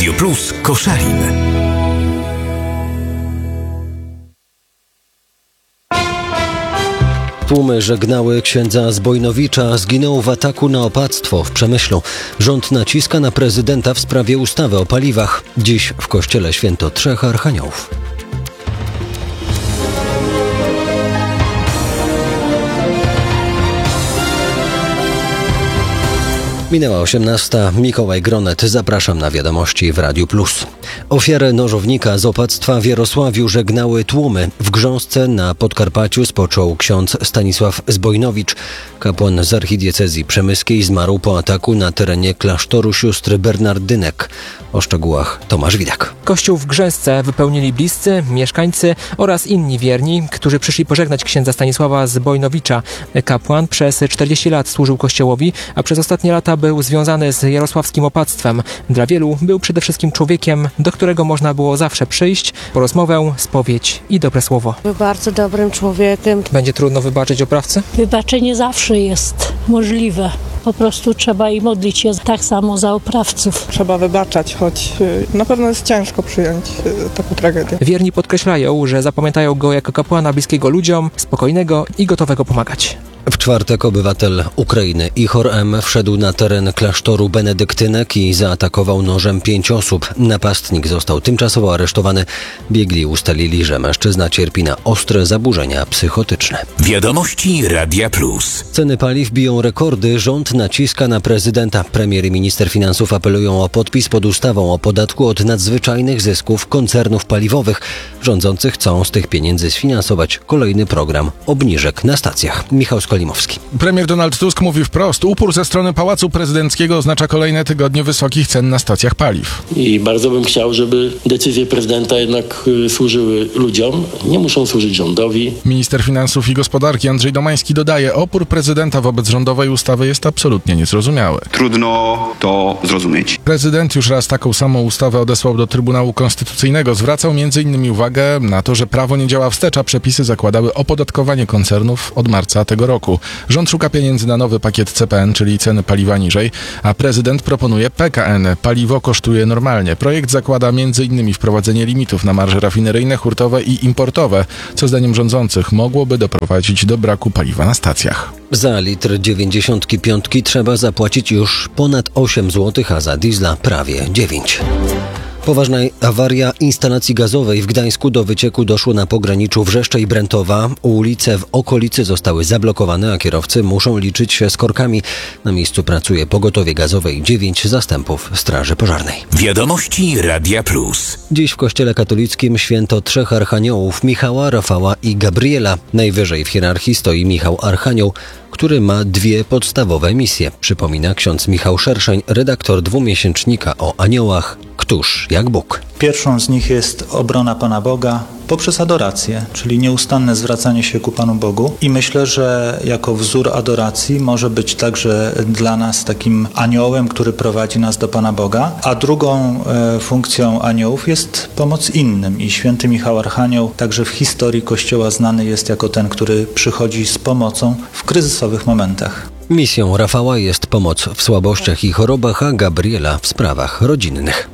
Radio Plus Koszalin. Tłumy żegnały księdza Zbojnowicza. Zginął w ataku na opactwo w Przemyślu. Rząd naciska na prezydenta w sprawie ustawy o paliwach. Dziś w kościele święto Trzech Archaniołów. Minęła 18. Mikołaj Gronet. Zapraszam na wiadomości w Radiu Plus. Ofiarę nożownika z opactwa w Jarosławiu żegnały tłumy. W Grząsce na Podkarpaciu spoczął ksiądz Stanisław Zbojnowicz. Kapłan z archidiecezji przemyskiej zmarł po ataku na terenie klasztoru sióstr Bernardynek. O szczegółach Tomasz Widak. Kościół w Grzęsce wypełnili bliscy, mieszkańcy oraz inni wierni, którzy przyszli pożegnać księdza Stanisława Zbojnowicza. Kapłan przez 40 lat służył Kościołowi, a przez ostatnie lata był związany z jarosławskim opactwem. Dla wielu był przede wszystkim człowiekiem, do którego można było zawsze przyjść po rozmowę, spowiedź i dobre słowo. Był bardzo dobrym człowiekiem. Będzie trudno wybaczyć oprawcy? Wybaczenie zawsze jest możliwe. Po prostu trzeba i modlić się tak samo za oprawców. Trzeba wybaczać, choć na pewno jest ciężko przyjąć taką tragedię. Wierni podkreślają, że zapamiętają go jako kapłana bliskiego ludziom, spokojnego i gotowego pomagać. W czwartek obywatel Ukrainy Ihor M. wszedł na teren klasztoru benedyktynek i zaatakował nożem 5 osób. Napastnik został tymczasowo aresztowany. Biegli ustalili, że mężczyzna cierpi na ostre zaburzenia psychotyczne. Wiadomości Radia Plus. Ceny paliw biją rekordy. Rząd naciska na prezydenta. Premier i minister finansów apelują o podpis pod ustawą o podatku od nadzwyczajnych zysków koncernów paliwowych. Rządzący chcą z tych pieniędzy sfinansować kolejny program obniżek na stacjach. Michał Skolimowski. Premier Donald Tusk mówi wprost: upór ze strony Pałacu Prezydenckiego oznacza kolejne tygodnie wysokich cen na stacjach paliw. I bardzo bym chciał, żeby decyzje prezydenta jednak służyły ludziom, nie muszą służyć rządowi. Minister finansów i gospodarki Andrzej Domański dodaje: opór prezydenta wobec rządowej ustawy jest absolutnie niezrozumiały. Trudno to zrozumieć. Prezydent już raz taką samą ustawę odesłał do Trybunału Konstytucyjnego. Zwracał m.in. uwagę na to, że prawo nie działa wstecz, a przepisy zakładały opodatkowanie koncernów od marca tego roku. Rząd szuka pieniędzy na nowy pakiet CPN, czyli ceny paliwa niżej, a prezydent proponuje PKN. Paliwo kosztuje normalnie. Projekt zakłada m.in. wprowadzenie limitów na marże rafineryjne, hurtowe i importowe, co zdaniem rządzących mogłoby doprowadzić do braku paliwa na stacjach. Za litr 95 trzeba zapłacić już ponad 8 zł, a za diesla prawie 9. Poważna awaria instalacji gazowej w Gdańsku. Do wycieku doszło na pograniczu Wrzeszcza i Brętowa. Ulice w okolicy zostały zablokowane, a kierowcy muszą liczyć się z korkami. Na miejscu pracuje pogotowie gazowe i 9 zastępów Straży Pożarnej. Wiadomości Radia Plus. Dziś w kościele katolickim święto Trzech Archaniołów: Michała, Rafała i Gabriela. Najwyżej w hierarchii stoi Michał Archanioł, który ma 2 podstawowe misje. Przypomina ksiądz Michał Szerszeń, redaktor dwumiesięcznika o aniołach Któż jak Bóg. Pierwszą z nich jest obrona Pana Boga poprzez adorację, czyli nieustanne zwracanie się ku Panu Bogu. I myślę, że jako wzór adoracji może być także dla nas takim aniołem, który prowadzi nas do Pana Boga. A drugą funkcją aniołów jest pomoc innym. I święty Michał Archanioł także w historii Kościoła znany jest jako ten, który przychodzi z pomocą w kryzysowych momentach. Misją Rafała jest pomoc w słabościach i chorobach, a Gabriela w sprawach rodzinnych.